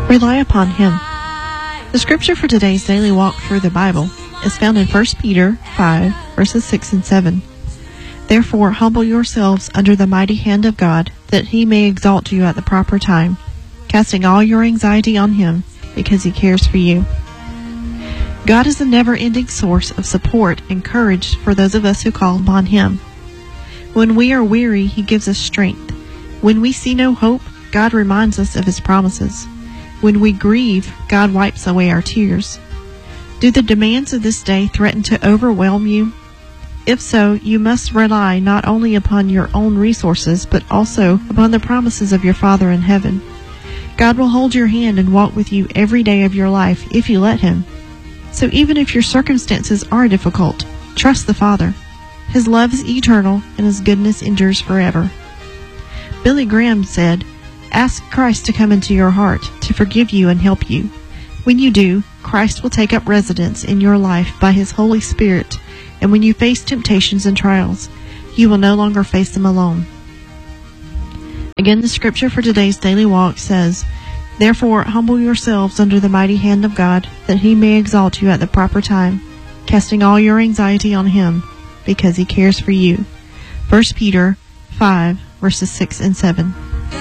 Rely upon Him. The scripture for today's daily walk through the Bible is found in 1 Peter 5, verses 6 and 7. Therefore, humble yourselves under the mighty hand of God, that He may exalt you at the proper time, casting all your anxiety on Him, because He cares for you. God is a never-ending source of support and courage for those of us who call upon Him. When we are weary, He gives us strength. When we see no hope, God reminds us of His promises. When we grieve, God wipes away our tears. Do the demands of this day threaten to overwhelm you? If so, you must rely not only upon your own resources, but also upon the promises of your Father in heaven. God will hold your hand and walk with you every day of your life if you let Him. So even if your circumstances are difficult, trust the Father. His love is eternal and His goodness endures forever. Billy Graham said, "Ask Christ to come into your heart, to forgive you and help you. When you do, Christ will take up residence in your life by His Holy Spirit, and when you face temptations and trials, you will no longer face them alone." Again, the scripture for today's daily walk says, "Therefore, humble yourselves under the mighty hand of God, that He may exalt you at the proper time, casting all your anxiety on Him, because He cares for you." 1 Peter 5, verses 6 and 7.